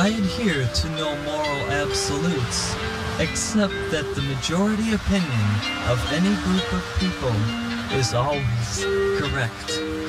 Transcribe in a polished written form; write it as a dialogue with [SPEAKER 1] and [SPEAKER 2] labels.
[SPEAKER 1] I adhere to no moral absolutes, except that the majority opinion of any group of people is always correct.